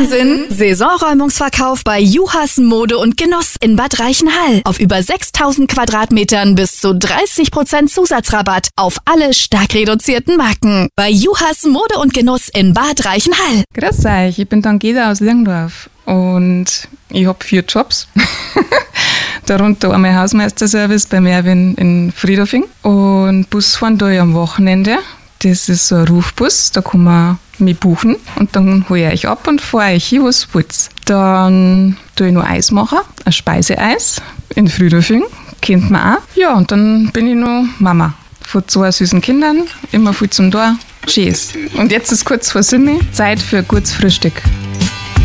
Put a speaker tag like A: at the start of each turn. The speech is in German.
A: Wahnsinn! Saisonräumungsverkauf bei Juhas Mode und Genuss in Bad Reichenhall. Auf über 6.000 Quadratmetern bis zu 30% Zusatzrabatt auf alle stark reduzierten Marken. Bei Juhas Mode und Genuss in Bad Reichenhall.
B: Grüß euch, ich bin Dangela aus Lirgendorf und ich habe 4 Jobs. Darunter einmal Hausmeisterservice bei Merwin in Friedhofing und Busfahren da am Wochenende. Das ist so ein Rufbus, da kann man mich buchen und dann hole ich euch ab und fahre euch hin, was wollt. Dann tue ich noch Eis machen, ein Speiseeis in Friedhofing, kennt man auch. Ja, und dann bin ich noch Mama von 2 süßen Kindern, immer viel zum Tor. Tschüss. Und jetzt ist kurz vor Simi, Zeit für ein gutes Frühstück.